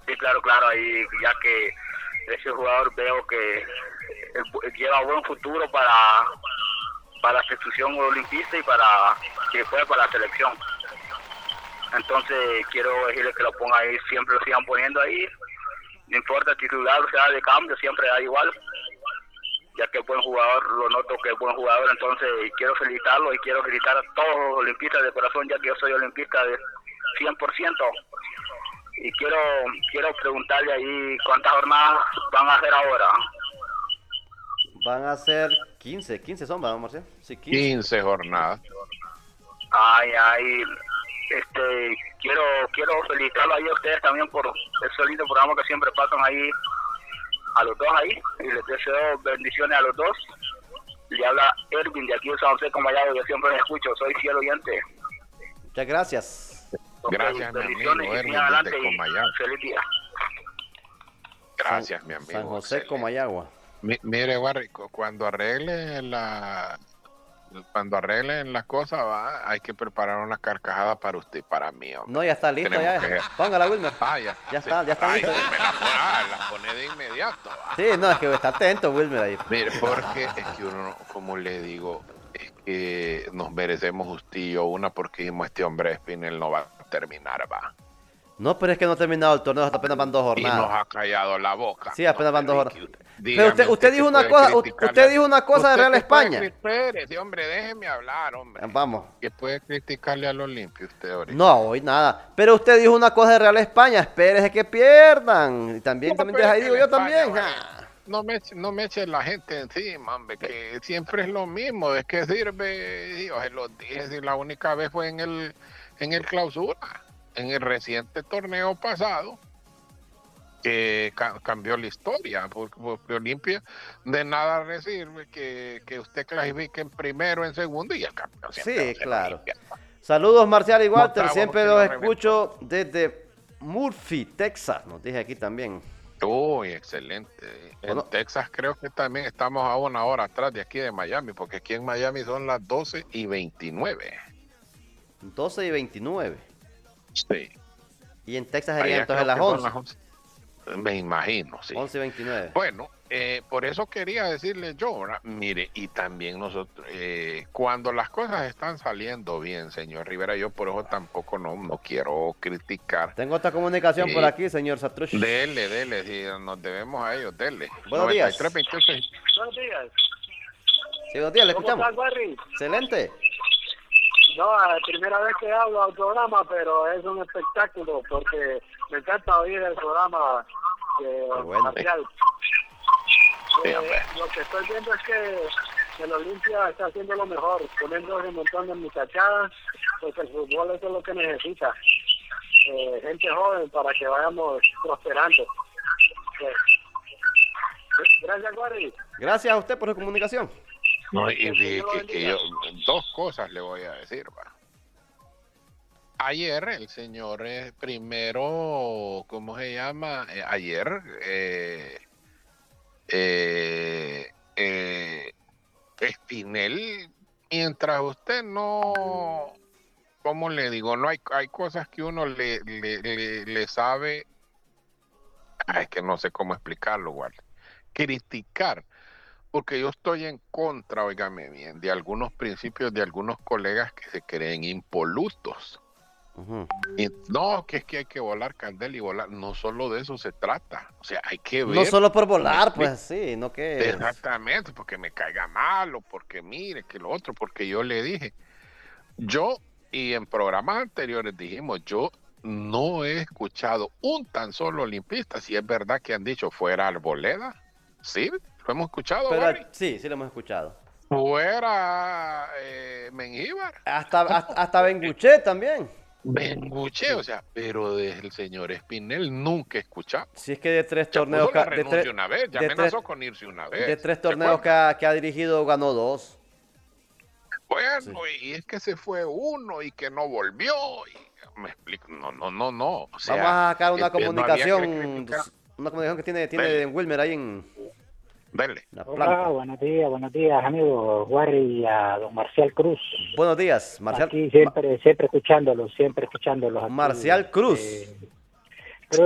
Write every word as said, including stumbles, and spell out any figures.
Sí, claro, claro, ahí ya que ese jugador veo que eh, lleva buen futuro para, para la institución olimpista y para que pueda para la selección. Entonces quiero decirle que lo ponga ahí, siempre lo sigan poniendo ahí, no importa titular o sea de cambio, siempre da igual, ya que es buen jugador, lo noto que es buen jugador, entonces quiero felicitarlo y quiero felicitar a todos los olimpistas de corazón, ya que yo soy olimpista de cien por ciento. Y quiero quiero preguntarle ahí cuántas jornadas van a hacer ahora. Van a ser quince, quince son, ¿verdad, Marcial? Sí, quince. quince jornadas. Ay, ay, este, quiero quiero felicitarlo ahí a ustedes también por ese lindo programa que siempre pasan ahí, a los dos ahí, y les deseo bendiciones a los dos. Le habla Erwin de aquí de San José Comayagua, yo siempre les escucho, soy fiel oyente. Muchas gracias. Gracias, Okay, mi amigo Erwin adelante desde y Comayagua. feliz día. Gracias, San, mi amigo. San José, Excelente. Comayagua. Mi- mire, Barry, cu- cuando arreglen la cuando arreglen las cosas, va, hay que preparar una carcajada para usted y para mí, hombre. No, ya está listo, Tenemos ya. que- Póngala, Wilmer. Ah, ya, Ya sí. está, ya está Ay, listo. me la, pone- ah, la pone de inmediato. va. Sí, no, es que está atento, Wilmer, ahí. Mire, porque es que uno, como le digo, es que nos merecemos usted y yo una porque dijimos, este hombre Espinel no va a terminar, va. No, pero es que no ha terminado el torneo, hasta apenas van dos Y nos jornadas. ha callado la boca. Sí, apenas van dos pero jornadas. es que- Pero dígame usted, usted dijo que una puede cosa, u- criticarle- usted dijo una cosa de Usted Real que puede España. cri- Espérese, hombre, déjeme hablar, hombre. Vamos. Que puede criticarle al Olimpia usted ahorita. No, hoy nada. Pero usted dijo una cosa de Real España, espérese que pierdan. Y también, No, también pero deja ahí, es digo que yo la España, también. vale. Ah. No me, eche- no me eche la gente encima, hombre, que siempre es lo mismo. ¿De qué sirve? Dios, se los dije, si la única vez fue en el, en el clausura, en el reciente torneo pasado, que ca- cambió la historia, porque, porque Olimpia de nada le sirve que, que usted clasifique en primero, en segundo y el campeón siempre va a Sí, ser claro. Olimpia. Saludos, Marcial y Walter. Octavo, Siempre que los lo escucho desde Murphy, Texas. Nos dije aquí también. Uy, excelente. En Bueno. Texas creo que también estamos a una hora atrás de aquí de Miami, porque aquí en Miami son las doce y veintinueve. doce y veintinueve. Sí. Y en Texas serían Allá entonces creo las que son once. las once. Me imagino, sí. once y veintinueve. Bueno, eh, por eso quería decirle yo, ¿verdad? Mire, y también nosotros, eh, cuando las cosas están saliendo bien, señor Rivera, yo por eso tampoco no, no quiero criticar. Tengo otra comunicación Sí. por aquí, señor Satrush. Dele, dele, si nos debemos a ellos, dele. Buenos días. noventa y tres veintiocho. Buenos días. Sí, buenos días, le ¿Cómo escuchamos. estás, Barry? Excelente. No, es primera vez que hablo al programa, pero es un espectáculo porque me encanta oír el programa de bueno. Marcial. Sí, Eh, hombre. lo que estoy viendo es que el Olimpia está haciendo lo mejor, poniendo un montón de muchachadas, porque el fútbol eso es lo que necesita. Eh, gente joven para que vayamos prosperando. Eh, gracias, Barry. Gracias a usted por su comunicación. No, y Que dije Dios lo que, que bendiga. yo, dos cosas le voy a decir, va. Ayer el señor eh, primero, ¿cómo se llama? Eh, ayer, eh, eh, eh, Espinel, mientras usted no, ¿cómo le digo? No hay, hay cosas que uno le, le, le, le sabe, ay, es que no sé cómo explicarlo, igual. Criticar. Porque yo estoy en contra, óigame bien, de algunos principios de algunos colegas que se creen impolutos. Ujú. Y no, que es que hay que volar candela y volar. No solo de eso se trata. O sea, hay que ver. No solo por volar, Me pues sí, no que... Exactamente, porque me caiga mal o porque mire que lo otro, porque yo le dije. Yo, y en programas anteriores dijimos, yo no he escuchado un tan solo olimpista, si es verdad que han dicho fuera Arboleda. Sí, lo hemos escuchado, Pero, Barry. sí, sí lo hemos escuchado. Fuera eh, Mengíbar, Hasta, hasta, hasta Benguche también. Benguche, o sea, pero del señor Espinel nunca he escuchado. Si es que de tres Ya torneos... puso la ca- de, renuncia tres- una vez, ya de amenazó tres- con irse una vez. de tres ¿se torneos que acuerda? ha, que ha dirigido, ganó dos. Bueno, y es que se fue uno y que no volvió. Y me explico, no, no, no, no. O sea, Vamos a sacar una este, no había que comunicación, criticar. una comunicación que tiene, tiene Dele. Wilmer ahí en Dele. la Hola, planta. buenos días, buenos días, amigos Warry y a don Marcial Cruz. Buenos días, Marcial. Aquí siempre, siempre escuchándolos, siempre escuchándolos. aquí, Marcial Cruz. eh,